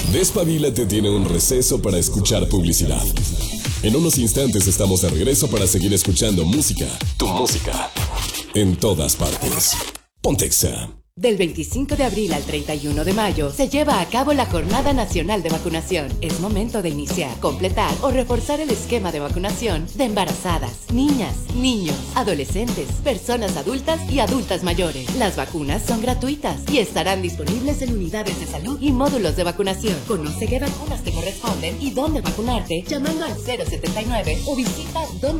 Despabilate tiene un receso para escuchar publicidad. En unos instantes estamos de regreso para seguir escuchando música, tu música, en todas partes. Pontexa. Del 25 de abril al 31 de mayo se lleva a cabo la Jornada Nacional de Vacunación. Es momento de iniciar, completar o reforzar el esquema de vacunación de embarazadas, niñas, niños, adolescentes, personas adultas y adultas mayores. Las vacunas son gratuitas y estarán disponibles en unidades de salud y módulos de vacunación. Conoce qué vacunas te corresponden y dónde vacunarte llamando al 079 o visita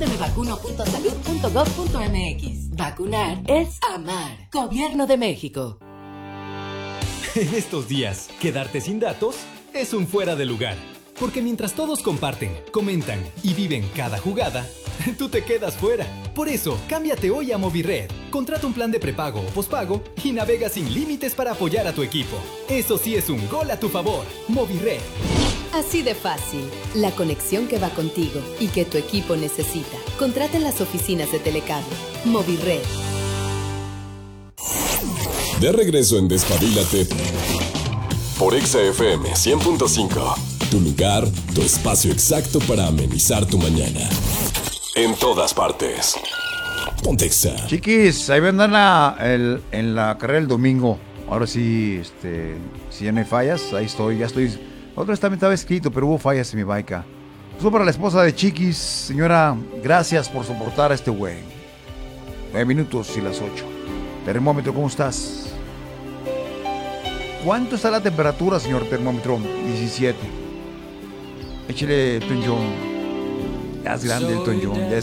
dondemevacuno.salud.gov.mx. Vacunar es amar. Gobierno de México. En estos días, quedarte sin datos es un fuera de lugar. Porque mientras todos comparten, comentan y viven cada jugada, tú te quedas fuera. Por eso, cámbiate hoy a Movired. Contrata un plan de prepago o pospago y navega sin límites para apoyar a tu equipo. Eso sí es un gol a tu favor. Movired. Así de fácil. La conexión que va contigo y que tu equipo necesita. Contrata en las oficinas de Telecable. Movired. De regreso en Despabilate por Exa FM 100.5. Tu lugar, tu espacio exacto para amenizar tu mañana. En todas partes. Pontexa. Chiquis, ahí vendrán en la carrera el domingo. Ahora sí, si ya no hay fallas, ahí estoy, ya estoy. Otra vez también estaba escrito, pero hubo fallas en mi baica. Eso para la esposa de Chiquis. Señora, gracias por soportar a este güey. 9 minutos y las 8. Termómetro, ¿cómo estás? ¿Cuánto está la temperatura, señor termómetro? 17. Échale Elton John. Ya es grande Elton John, ya